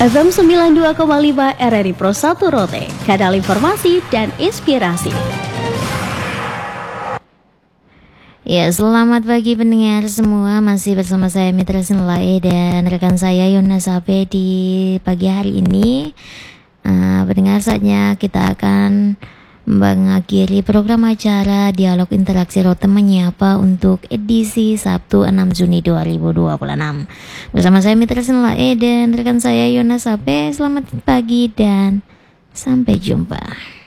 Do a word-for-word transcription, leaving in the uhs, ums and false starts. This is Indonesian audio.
F M sembilan puluh dua koma lima R R I Pro satu Rote, kanal informasi dan inspirasi. Ya, selamat pagi pendengar semua. Masih bersama saya Mitra Sinlae dan rekan saya Yona Sape di pagi hari ini. uh, Pendengar, saatnya kita akan mengakhiri program acara Dialog Interaksi Rote Menyapa untuk edisi Sabtu enam Juni dua ribu dua puluh enam. Bersama saya Mitra Sinlae dan rekan saya Yona Sape. Selamat pagi dan sampai jumpa.